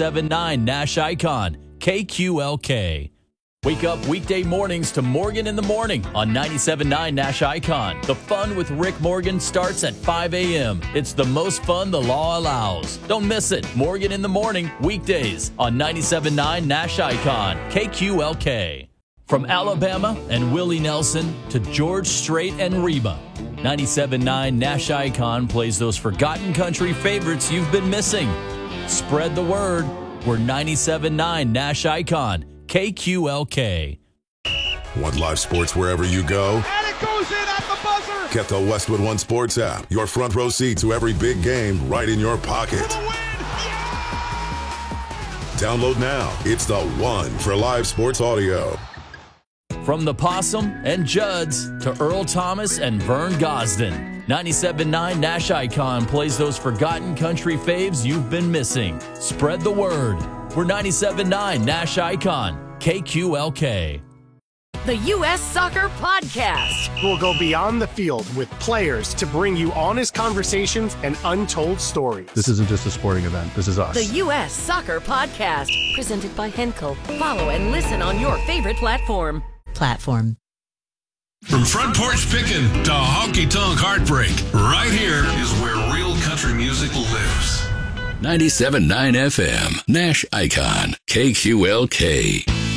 97.9 Nash Icon, KQLK. Wake up weekday mornings to Morgan in the Morning on 97.9 Nash Icon. The fun with Rick Morgan starts at 5 a.m. It's the most fun the law allows. Don't miss it. Morgan in the Morning, weekdays on 97.9 Nash Icon, KQLK. From Alabama and Willie Nelson to George Strait and Reba, 97.9 Nash Icon plays those forgotten country favorites you've been missing. Spread the word. We're 97.9 Nash Icon, KQLK. Want live sports wherever you go? And it goes in at the buzzer! Get the Westwood One Sports app. Your front row seat to every big game right in your pocket. For the win! Download now. It's the one for live sports audio. From the Possum and Judd's to Earl Thomas and Vern Gosden, 97.9 Nash Icon plays those forgotten country faves you've been missing. Spread the word. We're 97.9 Nash Icon, KQLK. The U.S. Soccer Podcast. We'll go beyond the field with players to bring you honest conversations and untold stories. This isn't just a sporting event. This is us. The U.S. Soccer Podcast. Presented by Henkel. Follow and listen on your favorite platform. From front porch pickin' to honky-tonk heartbreak, right here is where real country music lives. 97.9 FM, Nash Icon, KQLK.